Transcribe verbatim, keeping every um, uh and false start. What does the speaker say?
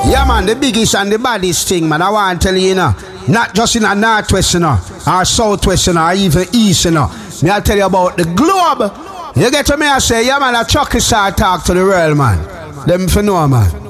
Yeah, man, the biggest and the baddest thing, man. I want to tell you, you know, not just in a northwest, you know, or southwest, you know, or even east, you know. Me I tell you about the globe. You get to me, I say, yeah, man, a chucky start talk to the world, man. Them for know, man.